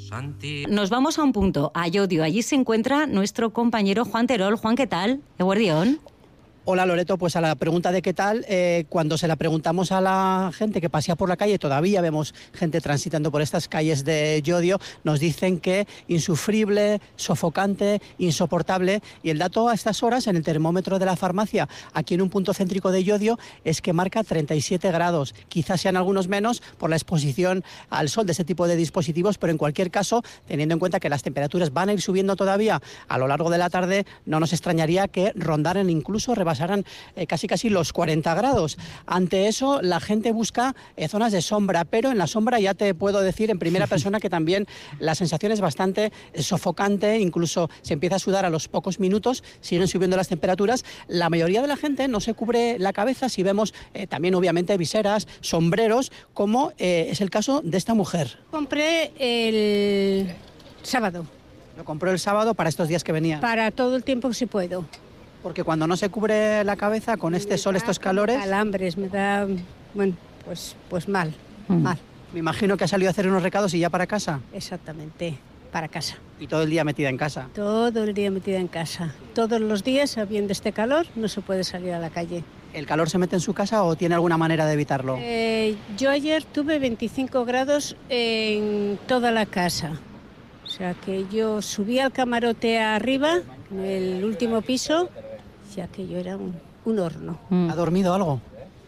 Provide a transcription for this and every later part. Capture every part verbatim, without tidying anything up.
Nos vamos a un punto, a Llodio. Allí se encuentra nuestro compañero Juan Terol. Juan, ¿qué tal? Eguerdión. Hola Loreto, pues a la pregunta de qué tal, eh, cuando se la preguntamos a la gente que pasea por la calle, todavía vemos gente transitando por estas calles de Llodio, nos dicen que insufrible, sofocante, insoportable, y el dato a estas horas en el termómetro de la farmacia, aquí en un punto céntrico de Llodio, es que marca treinta y siete grados, quizás sean algunos menos por la exposición al sol de ese tipo de dispositivos, pero en cualquier caso, teniendo en cuenta que las temperaturas van a ir subiendo todavía a lo largo de la tarde, no nos extrañaría que rondaran incluso rebasaran eh, casi casi los cuarenta grados. Ante eso, la gente busca eh, zonas de sombra, pero en la sombra ya te puedo decir en primera persona que también la sensación es bastante eh, sofocante, incluso se empieza a sudar a los pocos minutos, siguen subiendo las temperaturas. La mayoría de la gente no se cubre la cabeza, si vemos eh, también obviamente viseras, sombreros, como eh, es el caso de esta mujer. Compré el sábado. Lo compró el sábado para estos días que venía. Para todo el tiempo que si puedo. Porque cuando no se cubre la cabeza con este sol, estos calores... Calambres, me da, bueno, pues, pues mal, mm. mal. Me imagino que ha salido a hacer unos recados y ya para casa. Exactamente, para casa. Y todo el día metida en casa. Todo el día metida en casa. Todos los días, habiendo este calor, no se puede salir a la calle. ¿El calor se mete en su casa o tiene alguna manera de evitarlo? Eh, yo ayer tuve veinticinco grados en toda la casa. O sea que yo subí al camarote arriba, en el último piso, ya que yo era un, un horno. ¿Ha dormido algo?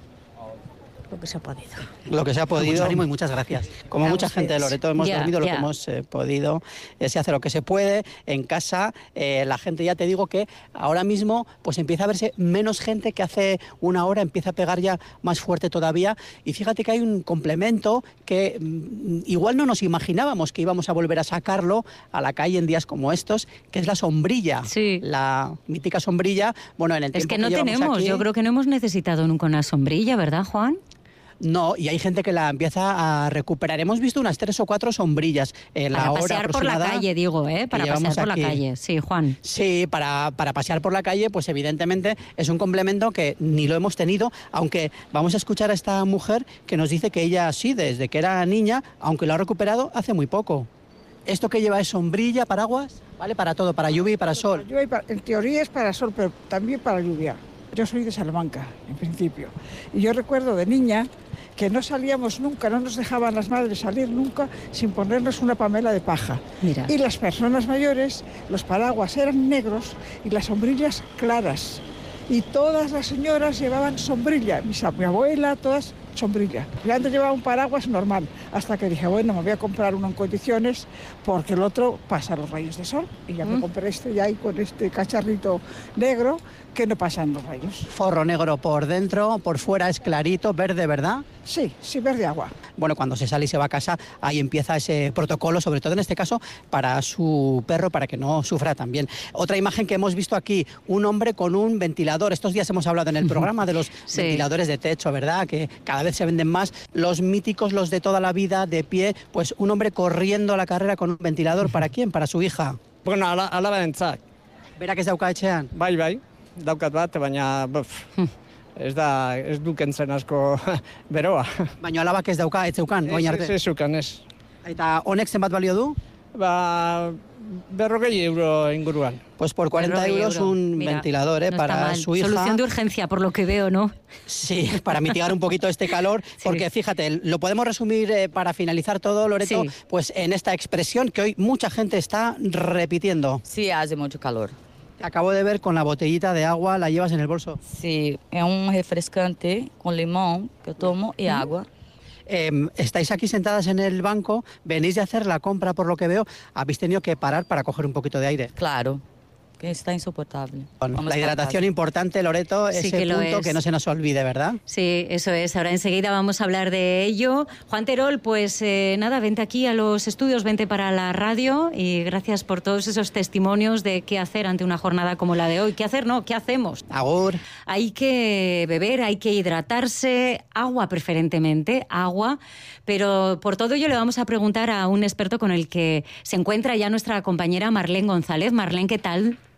Lo que se ha podido. Lo que se ha podido. Mucho ánimo y muchas gracias. Como a mucha ustedes. gente de Loreto hemos yeah, dormido lo yeah. que hemos eh, podido. Eh, se hace lo que se puede en casa. Eh, la gente, ya te digo que ahora mismo pues empieza a verse menos gente que hace una hora, empieza a pegar ya más fuerte todavía. Y fíjate que hay un complemento que mm, igual no nos imaginábamos que íbamos a volver a sacarlo a la calle en días como estos, que es la sombrilla. Sí. La mítica sombrilla. Bueno, en el es tiempo que no que tenemos, aquí, yo creo que no hemos necesitado nunca una sombrilla, ¿verdad, Juan? No, y hay gente que la empieza a recuperar. Hemos visto unas tres o cuatro sombrillas en la para hora pasear por la calle, digo, ¿eh? Para pasear por aquí. la calle, sí, Juan. Sí, para, para pasear por la calle, pues evidentemente es un complemento que ni lo hemos tenido, aunque vamos a escuchar a esta mujer que nos dice que ella sí, desde que era niña, aunque lo ha recuperado hace muy poco. ¿Esto que lleva es sombrilla, paraguas? ¿Vale? Para todo, para lluvia y para sol. En teoría es para sol, pero también para lluvia. Yo soy de Salamanca, en principio, y yo recuerdo de niña que no salíamos nunca, no nos dejaban las madres salir nunca sin ponernos una pamela de paja. Mira. Y las personas mayores, los paraguas eran negros y las sombrillas claras. Y todas las señoras llevaban sombrilla, mi, mi abuela, todas sombrilla. Yo antes llevaba un paraguas normal, hasta que dije, bueno, me voy a comprar uno en condiciones, porque el otro pasa los rayos de sol. Y ya mm. me compré este ya ahí con este cacharrito negro, que no pasan los rayos. Forro negro por dentro, por fuera es clarito, verde, ¿verdad? Sí, sí, verde agua. Bueno, cuando se sale y se va a casa, ahí empieza ese protocolo, sobre todo en este caso, para su perro, para que no sufra también. Otra imagen que hemos visto aquí, un hombre con un ventilador. Estos días hemos hablado en el programa de los sí. ventiladores de techo, ¿verdad? Que cada vez se venden más. Los míticos, los de toda la vida, de pie, pues un hombre corriendo a la carrera con un ventilador. ¿Para quién? Para su hija. Bueno, ala, alabentzak. Berak ez dauka etxean? Bai, bai. Daukat bat, baina buf, ez da, ez dukentzen asko beroa. Baina alabak ez dauka, ez zeukan, oin arte? Ez, ez zeukan, ez. Eta honek zenbat balio du? Ba, berrogei euro inguruan. Pues por cuarenta euros euro. un Mira, ventilador, ¿eh? No para su hija. Solución de urgencia, por lo que veo, ¿no? Sí, para mitigar un poquito este calor, sí. porque fíjate, lo podemos resumir eh, para finalizar todo, Loreto, sí. pues en esta expresión que hoy mucha gente está repitiendo. Sí, hace mucho calor. Acabo de ver con la botellita de agua, ¿la llevas en el bolso? Sí, es un refrescante con limón que yo tomo y agua. Eh, estáis aquí sentadas en el banco, venís de hacer la compra por lo que veo, habéis tenido que parar para coger un poquito de aire. Claro, que está insoportable. Bueno, la hidratación importante, Loreto, sí, ese que punto que no se nos olvide, ¿verdad? Sí, eso es. Ahora enseguida vamos a hablar de ello. Juan Terol, pues eh, nada, vente aquí a los estudios, vente para la radio y gracias por todos esos testimonios de qué hacer ante una jornada como la de hoy. ¿Qué hacer? No, ¿qué hacemos? Agur. Hay que beber, hay que hidratarse, agua preferentemente, agua, pero por todo ello le vamos a preguntar a un experto con el que se encuentra ya nuestra compañera Marlene González. Marlene, ¿qué tal?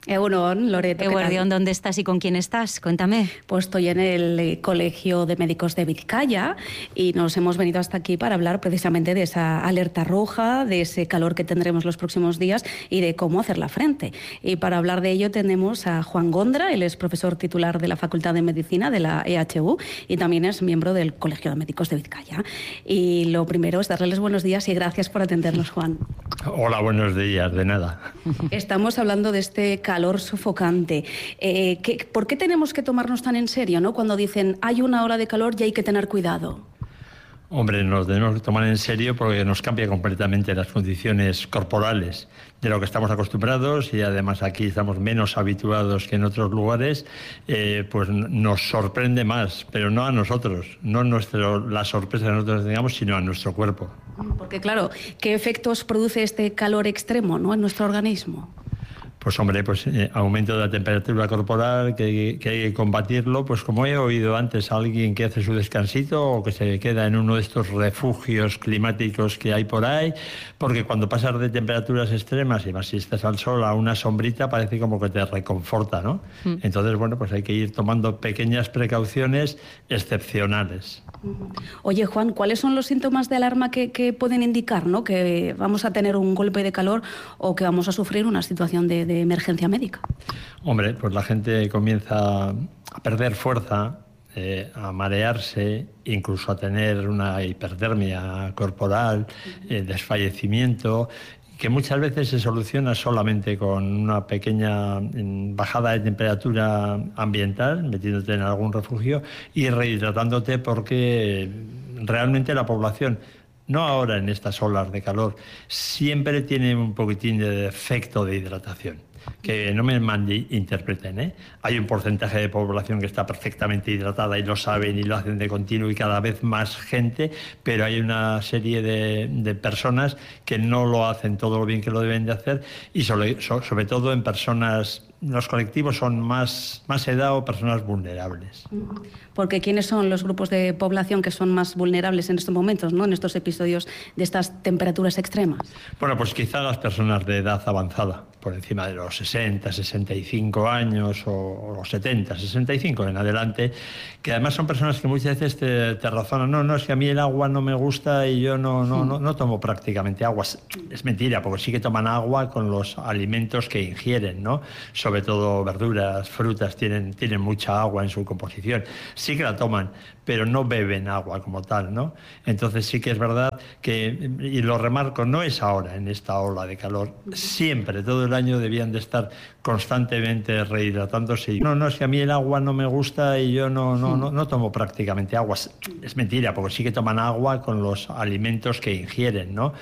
Egunon, Loreto. Eguardión, ¿dónde estás y con quién estás? Cuéntame. Pues estoy en el eh, Colegio de Médicos de Vizcaya y nos hemos venido hasta aquí para hablar precisamente de esa alerta roja, de ese calor que tendremos los próximos días y de cómo hacerla frente. Y para hablar de ello tenemos a Juan Gondra, él es profesor titular de la Facultad de Medicina de la E H U y también es miembro del Colegio de Médicos de Vizcaya. Y lo primero es darles buenos días y gracias por atendernos, Juan. Hola, buenos días, de nada. Estamos hablando de este calor sofocante. Eh, ¿qué, ¿Por qué tenemos que tomarnos tan en serio, ¿no? Cuando dicen hay una ola de calor y hay que tener cuidado? Hombre, nos debemos tomar en serio porque nos cambia completamente las condiciones corporales de lo que estamos acostumbrados y además aquí estamos menos habituados que en otros lugares, eh, pues nos sorprende más, pero no a nosotros, no nuestro, la sorpresa que nosotros tengamos, sino a nuestro cuerpo. Porque claro, ¿qué efectos produce este calor extremo, ¿no?, en nuestro organismo? Pues hombre, pues eh, aumento de la temperatura corporal, que, que hay que combatirlo, pues como he oído antes a alguien que hace su descansito o que se queda en uno de estos refugios climáticos que hay por ahí, porque cuando pasas de temperaturas extremas y más si estás al sol a una sombrita parece como que te reconforta, ¿no? Mm. Entonces, bueno, pues hay que ir tomando pequeñas precauciones excepcionales. Oye, Juan, ¿cuáles son los síntomas de alarma que, que pueden indicar, ¿no?, que vamos a tener un golpe de calor o que vamos a sufrir una situación de, de emergencia médica? Hombre, pues la gente comienza a perder fuerza, eh, a marearse, incluso a tener una hipertermia corporal, eh, desfallecimiento, que muchas veces se soluciona solamente con una pequeña bajada de temperatura ambiental, metiéndote en algún refugio y rehidratándote, porque realmente la población, no ahora en estas olas de calor, siempre tiene un poquitín de defecto de hidratación. Que no me malinterpreten, ¿eh? Hay un porcentaje de población que está perfectamente hidratada y lo saben y lo hacen de continuo y cada vez más gente, pero hay una serie de, de personas que no lo hacen todo lo bien que lo deben de hacer y sobre, sobre todo en personas, los colectivos son más, más edad o personas vulnerables. Porque ¿quiénes son los grupos de población que son más vulnerables en estos momentos, ¿no?, en estos episodios de estas temperaturas extremas? Bueno, pues quizá las personas de edad avanzada, por encima de los sesenta, sesenta y cinco años o los setenta, sesenta y cinco en adelante, que además son personas que muchas veces te, te razonan, no, no, es que a mí el agua no me gusta y yo no, no, no, no tomo prácticamente agua. Es mentira, porque sí que toman agua con los alimentos que ingieren, ¿no? Sobre todo verduras, frutas, tienen, tienen mucha agua en su composición. Sí que la toman, pero no beben agua como tal, ¿no? Entonces sí que es verdad que, y lo remarco, no es ahora en esta ola de calor, siempre, todo el año debían de estar constantemente rehidratándose. No, no, es que a mí el agua no me gusta y yo no, no, no, no tomo prácticamente agua. Es mentira, porque sí que toman agua con los alimentos que ingieren, ¿no?